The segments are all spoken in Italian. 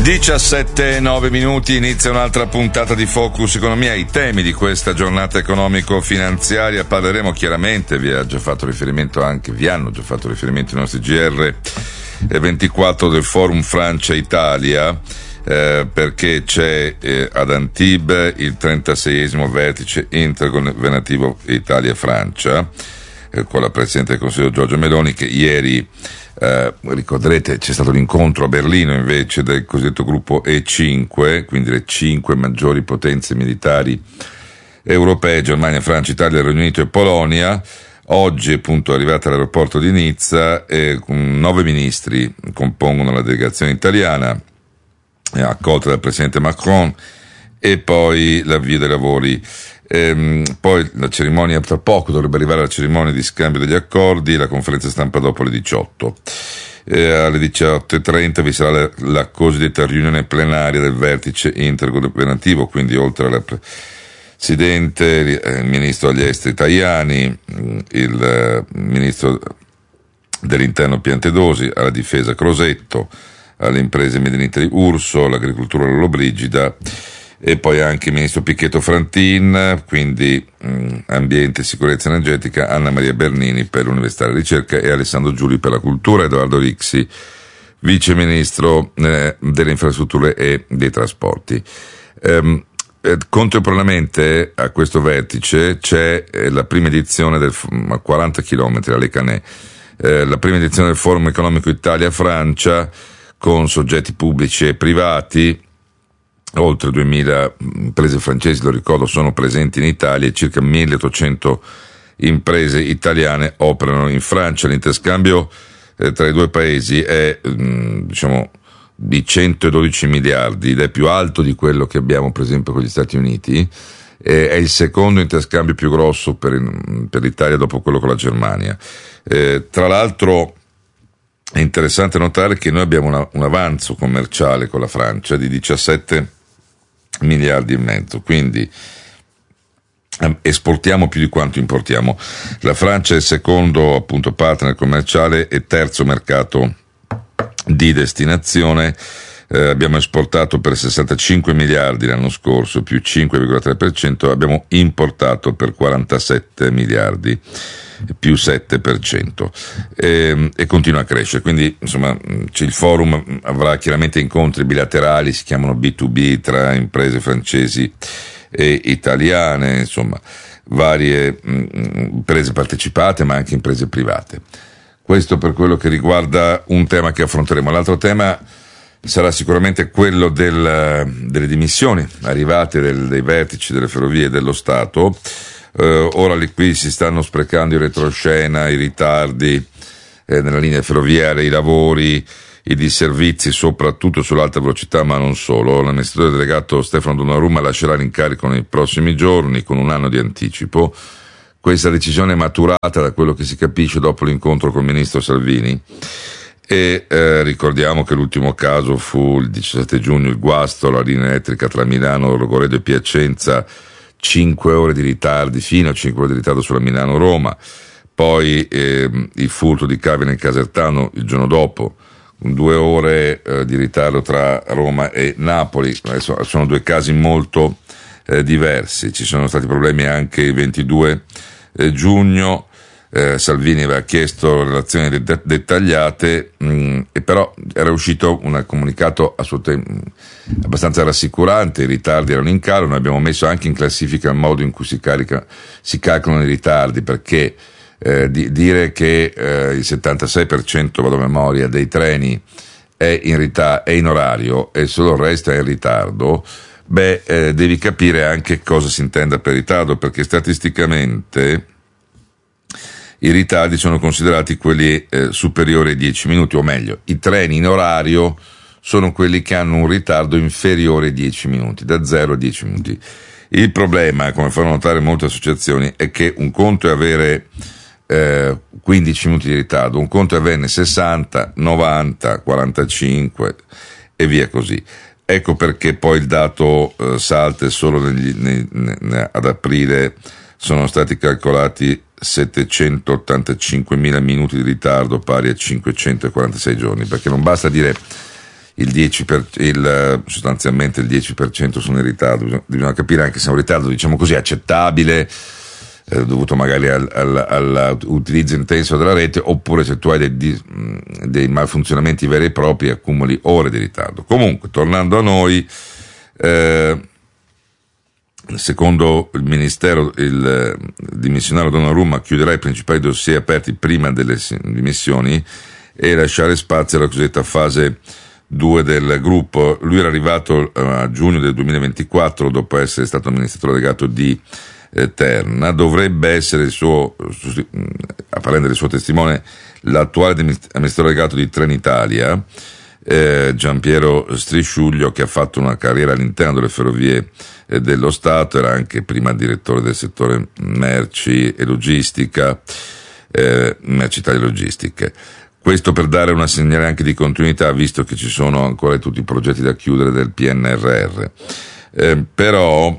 17:09 minuti, inizia un'altra puntata di Focus Economia. I temi di questa giornata economico-finanziaria parleremo chiaramente, vi hanno già fatto riferimento i nostri GR24 del Forum Francia-Italia, perché c'è ad Antibes il 36esimo vertice intergovernativo Italia-Francia, con la Presidente del Consiglio Giorgia Meloni, che ieri ricorderete c'è stato l'incontro a Berlino invece del cosiddetto gruppo E5, quindi le 5 maggiori potenze militari europee: Germania, Francia, Italia, Regno Unito e Polonia. Oggi appunto è arrivata all'aeroporto di Nizza e 9 ministri compongono la delegazione italiana, accolta dal presidente Macron, e poi l'avvio dei lavori. Poi la cerimonia, tra poco dovrebbe arrivare la cerimonia di scambio degli accordi, la conferenza stampa dopo le 18. Alle 18:30 vi sarà la cosiddetta riunione plenaria del vertice intergovernativo, quindi oltre alla Presidente, il Ministro degli Esteri Tajani, il Ministro dell'Interno Piantedosi, alla Difesa Crosetto, alle imprese Made in Italy Urso, all'agricoltura Lollobrigida, e poi anche il ministro Pichetto Frantin, quindi ambiente e sicurezza energetica, Anna Maria Bernini per l'Università della Ricerca e Alessandro Giuli per la cultura, Edoardo Rixi, vice ministro delle infrastrutture e dei trasporti. Contemporaneamente a questo vertice c'è la prima edizione a 40 km a Le Cannet, la prima edizione del Forum Economico Italia-Francia, con soggetti pubblici e privati. Oltre 2000 imprese francesi, lo ricordo, sono presenti in Italia e circa 1800 imprese italiane operano in Francia. L'interscambio tra i due paesi è di 112 miliardi ed è più alto di quello che abbiamo per esempio con gli Stati Uniti. È il secondo interscambio più grosso per l'Italia dopo quello con la Germania. Tra l'altro è interessante notare che noi abbiamo un avanzo commerciale con la Francia di 17 miliardi e mezzo, quindi esportiamo più di quanto importiamo. La Francia è il secondo appunto partner commerciale e terzo mercato di destinazione. Abbiamo esportato per 65 miliardi l'anno scorso, più 5,3%, abbiamo importato per 47 miliardi, più 7%, e continua a crescere. Quindi insomma il forum avrà chiaramente incontri bilaterali, si chiamano B2B, tra imprese francesi e italiane, insomma varie imprese partecipate ma anche imprese private. Questo per quello che riguarda un tema che affronteremo. L'altro tema sarà sicuramente quello delle dimissioni arrivate dei vertici delle ferrovie dello Stato. Ora qui si stanno sprecando in retroscena i ritardi nella linea ferroviaria, i lavori, i disservizi soprattutto sull'alta velocità, ma non solo. L'amministratore delegato Stefano Donnarumma lascerà l'incarico nei prossimi giorni con un anno di anticipo. Questa decisione è maturata, da quello che si capisce, dopo l'incontro col ministro Salvini. E ricordiamo che l'ultimo caso fu il 17 giugno, il guasto alla linea elettrica tra Milano, Rogoredo e Piacenza, 5 ore di ritardi, fino a 5 ore di ritardo sulla Milano-Roma. Poi il furto di cavi nel Casertano il giorno dopo, 2 ore di ritardo tra Roma e Napoli. Adesso sono 2 casi molto diversi. Ci sono stati problemi anche il 22 giugno. Salvini aveva chiesto relazioni dettagliate, e però era uscito un comunicato abbastanza rassicurante. I ritardi erano in calo. Noi abbiamo messo anche in classifica il modo in cui si calcolano i ritardi, perché dire che il 76%, vado a memoria, dei treni è in orario e solo il resto è in ritardo, devi capire anche cosa si intenda per ritardo, perché statisticamente i ritardi sono considerati quelli superiori ai 10 minuti, o meglio, i treni in orario sono quelli che hanno un ritardo inferiore ai 10 minuti, da 0 a 10 minuti. Il problema, come fanno notare molte associazioni, è che un conto è avere 15 minuti di ritardo, un conto è averne 60, 90, 45 e via così. Ecco perché poi il dato salta, e solo ad aprile sono stati calcolati 785.000 minuti di ritardo, pari a 546 giorni, perché non basta dire sostanzialmente il 10% sono in ritardo. Bisogna capire anche se è un ritardo, diciamo così, accettabile, dovuto magari all'utilizzo intenso della rete, oppure se tu hai dei malfunzionamenti veri e propri, accumuli ore di ritardo. Comunque, tornando a noi, secondo il Ministero, il dimissionario Donnarumma chiuderà i principali dossier aperti prima delle dimissioni e lasciare spazio alla cosiddetta fase 2 del gruppo. Lui era arrivato a giugno del 2024 dopo essere stato amministratore delegato di Terna. Dovrebbe essere a prendere il suo testimone l'attuale amministratore delegato di Trenitalia, Giampiero Strisciuglio, che ha fatto una carriera all'interno delle ferrovie dello Stato, era anche prima direttore del settore merci e logistica, merci Italia Logistiche. Questo per dare una segnale anche di continuità, visto che ci sono ancora tutti i progetti da chiudere del PNRR. Però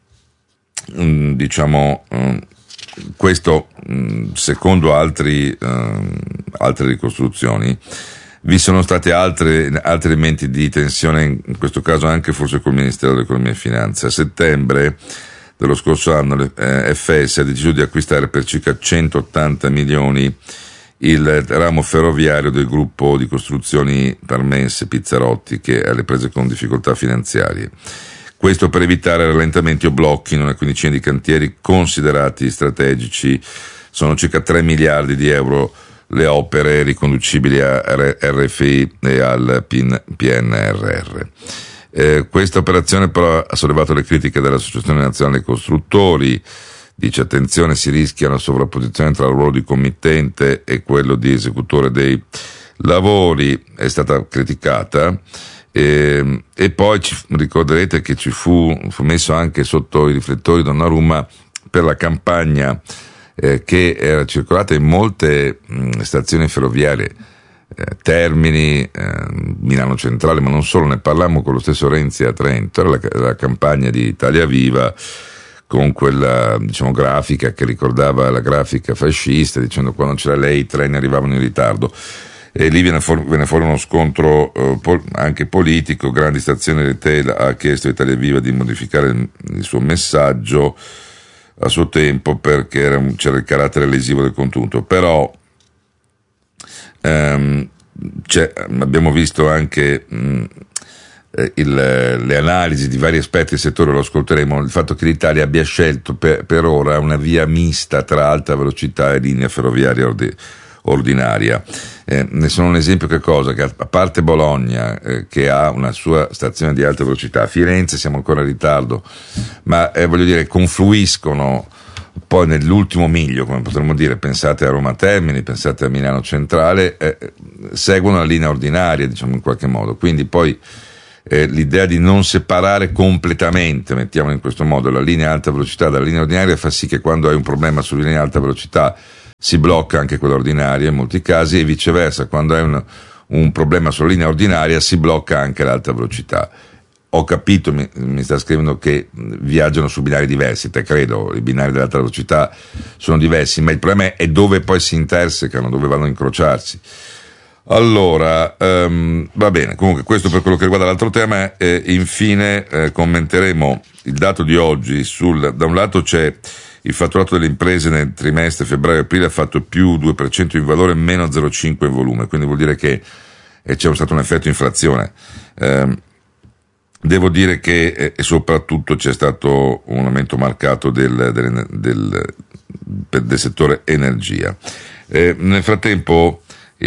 diciamo questo secondo altre ricostruzioni vi sono stati altri elementi di tensione, in questo caso anche forse col Ministero dell'Economia e Finanze. A settembre dello scorso anno FS ha deciso di acquistare per circa 180 milioni il ramo ferroviario del gruppo di costruzioni Parmense Pizzarotti, che è alle prese con difficoltà finanziarie. Questo per evitare rallentamenti o blocchi in una quindicina di cantieri considerati strategici. Sono circa 3 miliardi di euro le opere riconducibili a RFI e al PNRR. Questa operazione però ha sollevato le critiche dell'Associazione Nazionale dei Costruttori. Dice: attenzione, si rischia una sovrapposizione tra il ruolo di committente e quello di esecutore dei lavori. È stata criticata. E poi ricorderete che ci fu messo anche sotto i riflettori Donnarumma per la campagna che era circolata in molte stazioni ferroviarie, Termini, Milano Centrale, ma non solo. Ne parlammo con lo stesso Renzi a Trento. Era la campagna di Italia Viva, con quella, diciamo, grafica che ricordava la grafica fascista, dicendo quando c'era lei i treni arrivavano in ritardo. E lì venne fuori uno scontro anche politico. Grandi stazioni retail ha chiesto a Italia Viva di modificare il suo messaggio a suo tempo, perché c'era il carattere lesivo del contenuto. Però abbiamo visto anche le analisi di vari aspetti del settore, lo ascolteremo. Il fatto che l'Italia abbia scelto per ora una via mista tra alta velocità e linea ferroviaria ordinaria. Ne sono un esempio che a parte Bologna, che ha una sua stazione di alta velocità, Firenze siamo ancora in ritardo, ma voglio dire, confluiscono poi nell'ultimo miglio, come potremmo dire. Pensate a Roma Termini, pensate a Milano Centrale, seguono la linea ordinaria, diciamo, in qualche modo. Quindi poi l'idea di non separare completamente, mettiamo in questo modo, la linea alta velocità dalla linea ordinaria fa sì che quando hai un problema sulla linea alta velocità si blocca anche quella ordinaria in molti casi, e viceversa, quando hai un problema sulla linea ordinaria si blocca anche l'alta velocità. Ho capito, mi sta scrivendo che viaggiano su binari diversi, te credo, i binari dell'alta velocità sono diversi, ma il problema è dove poi si intersecano, dove vanno a incrociarsi. Allora, va bene, comunque questo per quello che riguarda l'altro tema. Infine commenteremo il dato di oggi. Da un lato c'è il fatturato delle imprese nel trimestre febbraio-aprile, ha fatto più 2% in valore, meno 0,5% in volume, quindi vuol dire che c'è stato un effetto inflazione. Devo dire che soprattutto c'è stato un aumento marcato del settore energia. Nel frattempo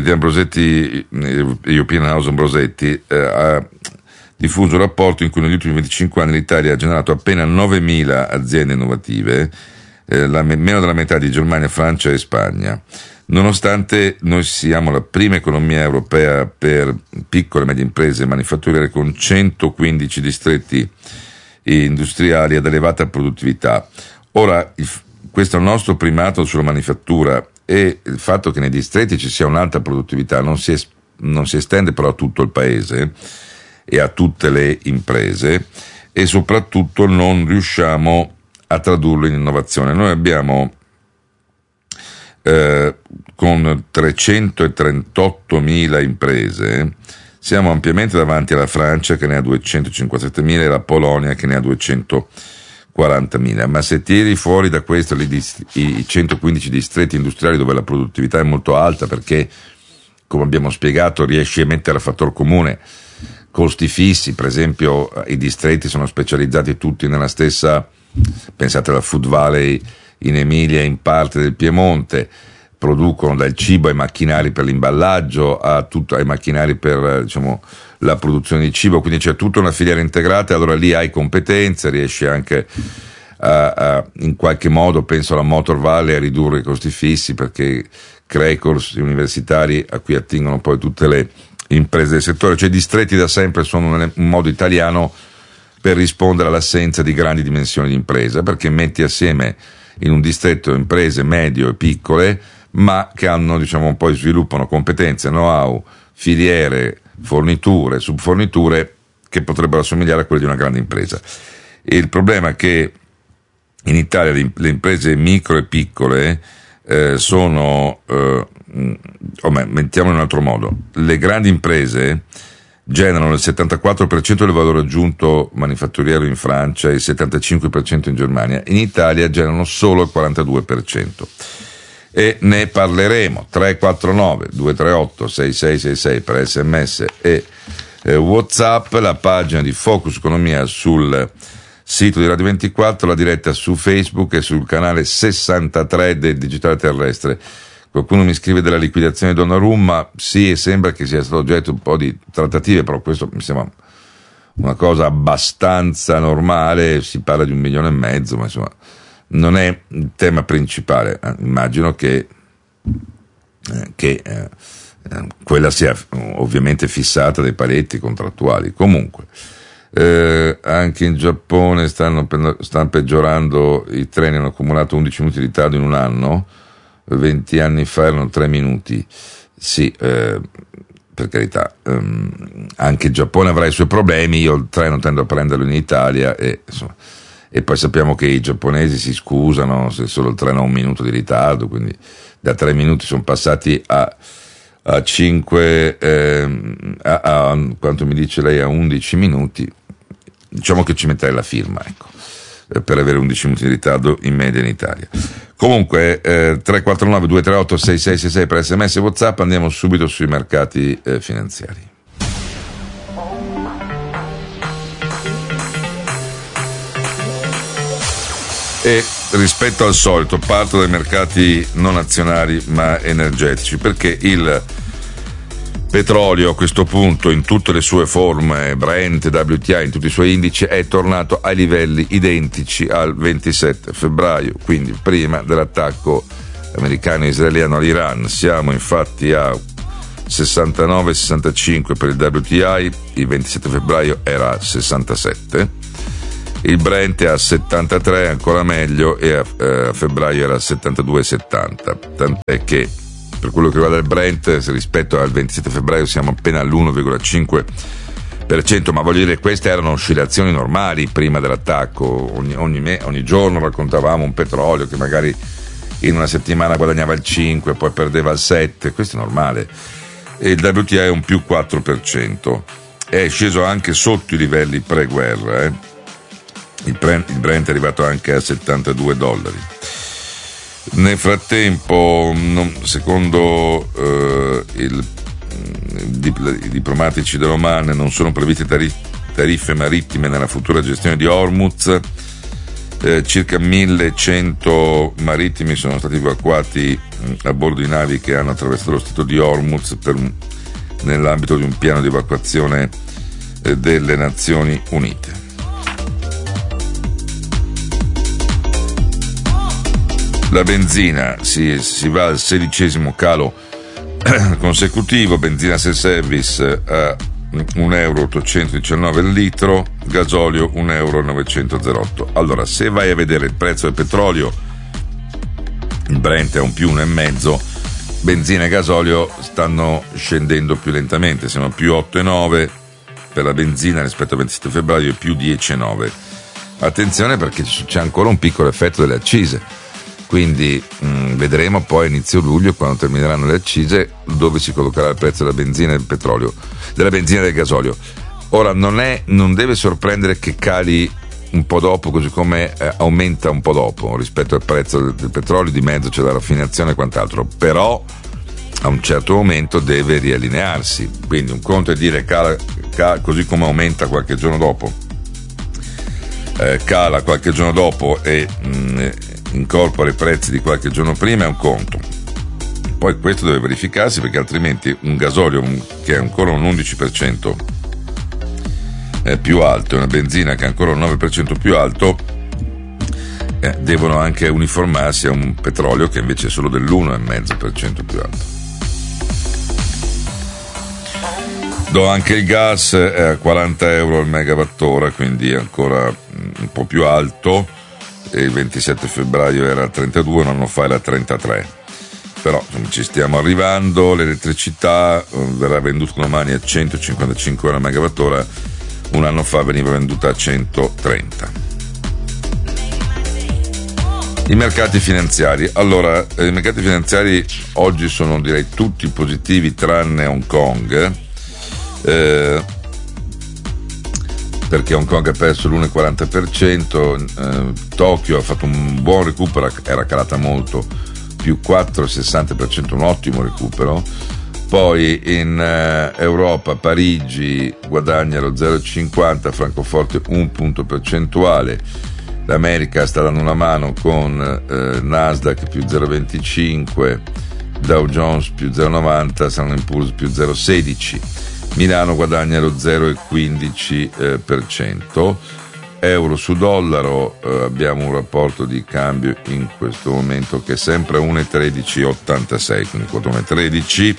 European House Ambrosetti ha diffuso un rapporto in cui negli ultimi 25 anni l'Italia ha generato appena 9.000 aziende innovative, meno della metà di Germania, Francia e Spagna, nonostante noi siamo la prima economia europea per piccole e medie imprese manifatturiere, con 115 distretti industriali ad elevata produttività. Ora, questo è il nostro primato sulla manifattura, e il fatto che nei distretti ci sia un'alta produttività non si estende però a tutto il paese e a tutte le imprese, e soprattutto non riusciamo a tradurlo in innovazione. Noi abbiamo con 338.000 imprese siamo ampiamente davanti alla Francia che ne ha 257.000 e la Polonia che ne ha 240.000, ma se tiri fuori da questo i 115 distretti industriali dove la produttività è molto alta, perché come abbiamo spiegato riesci a mettere a fattor comune costi fissi, per esempio i distretti sono specializzati tutti nella stessa, pensate alla Food Valley in Emilia, in parte del Piemonte, producono dal cibo ai macchinari per l'imballaggio ai macchinari per la produzione di cibo, quindi c'è tutta una filiera integrata, e allora lì hai competenze, riesci anche in qualche modo, penso alla Motor Valley, a ridurre i costi fissi, perché crei corsi universitari a cui attingono poi tutte le imprese del settore. Cioè i distretti da sempre sono un modo italiano per rispondere all'assenza di grandi dimensioni di impresa, perché metti assieme in un distretto imprese medio e piccole, ma che hanno, poi sviluppano competenze, know-how, filiere, forniture, subforniture che potrebbero assomigliare a quelle di una grande impresa. E il problema è che in Italia le imprese micro e piccole sono, mettiamolo in un altro modo, le grandi imprese generano il 74% del valore aggiunto manifatturiero in Francia e il 75% in Germania. In Italia generano solo il 42%. E ne parleremo. 349 238 6666 per SMS e WhatsApp, la pagina di Focus Economia sul sito di Radio 24, la diretta su Facebook e sul canale 63 del Digitale Terrestre. Qualcuno mi scrive della liquidazione di Donnarumma, sì, e sembra che sia stato oggetto un po' di trattative, però questo mi sembra una cosa abbastanza normale, si parla di 1,5 milioni, ma insomma non è il tema principale. Immagino che quella sia ovviamente fissata dai paletti contrattuali. Comunque anche in Giappone stanno peggiorando, i treni hanno accumulato 11 minuti di ritardo in un anno, 20 anni fa erano 3 minuti. Sì, per carità, anche il Giappone avrà i suoi problemi, io il treno tendo a prenderlo in Italia e poi sappiamo che i giapponesi si scusano se solo il treno ha 1 minuto di ritardo, quindi da 3 minuti sono passati a 5, quanto mi dice lei, a 11 minuti. Diciamo che ci metterei la firma, ecco, per avere 11 minuti di ritardo in media in Italia. Comunque 349 238 6666 per SMS e WhatsApp. Andiamo subito sui mercati finanziari. E rispetto al solito parto dai mercati non azionari ma energetici, perché il petrolio a questo punto in tutte le sue forme, Brent, WTI, in tutti i suoi indici, è tornato ai livelli identici al 27 febbraio, quindi prima dell'attacco americano-israeliano all'Iran. Siamo infatti a 69,65 per il WTI, il 27 febbraio era a 67, il Brent è a 73, ancora meglio, e a febbraio era a 72,70, tant'è che per quello che riguarda il Brent, se rispetto al 27 febbraio siamo appena all'1,5%, ma voglio dire, queste erano oscillazioni normali prima dell'attacco. Ogni giorno raccontavamo un petrolio che magari in una settimana guadagnava il 5, poi perdeva il 7, questo è normale. E il WTI è un più 4%, è sceso anche sotto i livelli pre-guerra, Il Brent è arrivato anche a $72. Nel frattempo, secondo i diplomatici dell'Oman, non sono previste tariffe marittime nella futura gestione di Hormuz. Circa 1100 marittimi sono stati evacuati a bordo di navi che hanno attraversato lo stretto di Hormuz nell'ambito di un piano di evacuazione delle Nazioni Unite. La benzina si va al 16° calo consecutivo, benzina self-service a €1,819 il litro, gasolio €1,908. Allora, se vai a vedere il prezzo del petrolio, il Brent è un più 1,5, benzina e gasolio stanno scendendo più lentamente, siamo a più 8,9 per la benzina rispetto al 27 febbraio e più 10,9. Attenzione, perché c'è ancora un piccolo effetto delle accise. quindi vedremo poi a inizio luglio, quando termineranno le accise, dove si collocherà il prezzo della benzina e del petrolio, della benzina e del gasolio. Ora non deve sorprendere che cali un po' dopo, così come aumenta un po' dopo rispetto al prezzo del petrolio, di mezzo c'è la raffinazione e quant'altro, però a un certo momento deve riallinearsi. Quindi un conto è dire cala così come aumenta qualche giorno dopo, cala qualche giorno dopo e incorpora i prezzi di qualche giorno prima, è un conto. Poi questo deve verificarsi, perché altrimenti un gasolio che è ancora un 11% più alto e una benzina che è ancora un 9% più alto devono anche uniformarsi a un petrolio che invece è solo dell'1,5% più alto. Do anche il gas è a 40 euro al megawattora, quindi è ancora un po' più alto, e il 27 febbraio era a 32, un anno fa era a 33, però insomma, ci stiamo arrivando. L'elettricità verrà venduta domani a 155 euro al megawattora, un anno fa veniva venduta a 130. I mercati finanziari. Allora, i mercati finanziari oggi sono, direi, tutti positivi tranne Hong Kong, perché Hong Kong ha perso l'1,40%, Tokyo ha fatto un buon recupero, era calata molto, più 4,60%, un ottimo recupero. Poi in Europa Parigi guadagna lo 0,50, Francoforte un punto percentuale, l'America sta dando una mano con Nasdaq più 0,25, Dow Jones più 0,90, Standard & Poor's più 0,16, Milano guadagna lo 0,15%, euro su dollaro, abbiamo un rapporto di cambio in questo momento che è sempre 1,1386, quindi quota 1,13.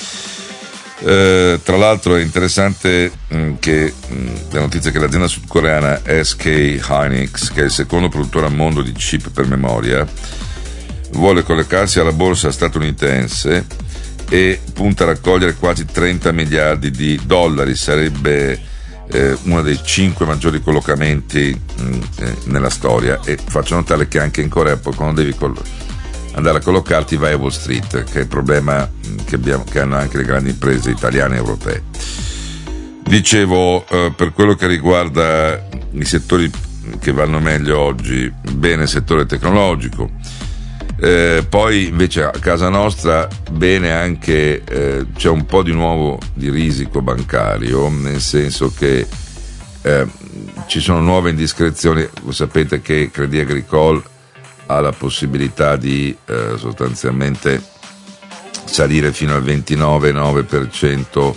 Tra l'altro è interessante che la notizia che l'azienda sudcoreana SK Hynix, che è il secondo produttore al mondo di chip per memoria, vuole collocarsi alla borsa statunitense e punta a raccogliere quasi 30 miliardi di dollari. Sarebbe uno dei 5 maggiori collocamenti nella storia, e faccio notare che anche in Corea poi quando devi andare a collocarti vai a Wall Street, che è il problema che hanno anche le grandi imprese italiane e europee. Dicevo, per quello che riguarda i settori che vanno meglio oggi, bene il settore tecnologico, poi invece a casa nostra bene anche c'è un po' di nuovo di risico bancario, nel senso che ci sono nuove indiscrezioni. Voi sapete che Crédit Agricole ha la possibilità di sostanzialmente salire fino al 29,9%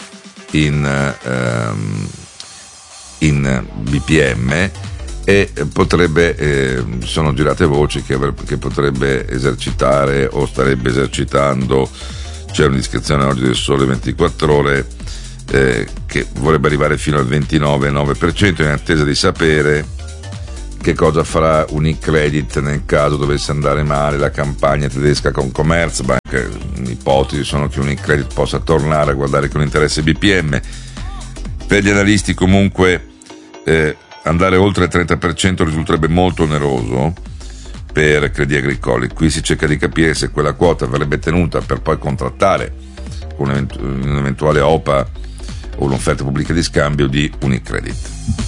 in BPM, e potrebbe, sono girate voci che potrebbe esercitare o starebbe esercitando, c'è un'indiscrezione oggi del Sole 24 Ore che vorrebbe arrivare fino al 29,9%, in attesa di sapere che cosa farà Unicredit nel caso dovesse andare male la campagna tedesca con Commerzbank. Ipotesi sono che Unicredit possa tornare a guardare con interesse BPM. Per gli analisti comunque andare oltre il 30% risulterebbe molto oneroso per Crédit Agricole. Qui si cerca di capire se quella quota verrebbe tenuta per poi contrattare con un'eventuale OPA o un'offerta pubblica di scambio di Unicredit.